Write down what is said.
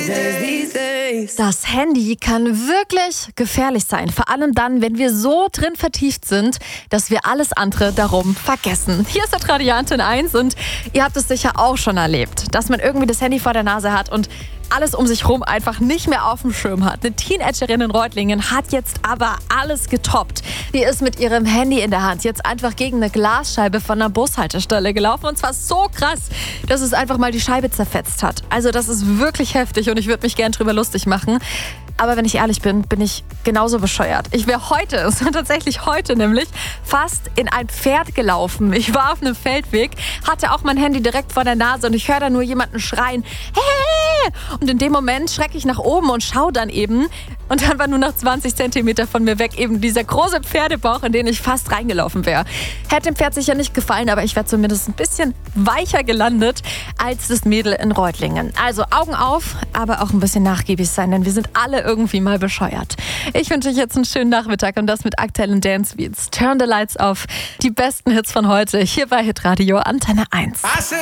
Das Handy kann wirklich gefährlich sein, vor allem dann, wenn wir so drin vertieft sind, dass wir alles andere darum vergessen. Hier ist der Radio Antenne 1 und ihr habt es sicher auch schon erlebt, dass man irgendwie das Handy vor der Nase hat und alles um sich rum einfach nicht mehr auf dem Schirm hat. Eine Teenagerin in Reutlingen hat jetzt aber alles getoppt. Die ist mit ihrem Handy in der Hand jetzt einfach gegen eine Glasscheibe von einer Bushaltestelle gelaufen und zwar so krass, dass es einfach mal die Scheibe zerfetzt hat. Also das ist wirklich heftig und ich würde mich gern drüber lustig machen. Aber wenn ich ehrlich bin, bin ich genauso bescheuert. Ich wäre heute, es war tatsächlich heute nämlich, fast in ein Pferd gelaufen. Ich war auf einem Feldweg, hatte auch mein Handy direkt vor der Nase und ich höre da nur jemanden schreien, hey! Und in dem Moment schrecke ich nach oben und schaue dann eben. Und dann war nur noch 20 Zentimeter von mir weg eben dieser große Pferdebauch, in den ich fast reingelaufen wäre. Hätte dem Pferd sicher nicht gefallen, aber ich wäre zumindest ein bisschen weicher gelandet als das Mädel in Reutlingen. Also Augen auf, aber auch ein bisschen nachgiebig sein, denn wir sind alle irgendwie mal bescheuert. Ich wünsche euch jetzt einen schönen Nachmittag und das mit aktuellen Dance Beats. Turn the Lights off. Die besten Hits von heute hier bei Hitradio Antenne 1.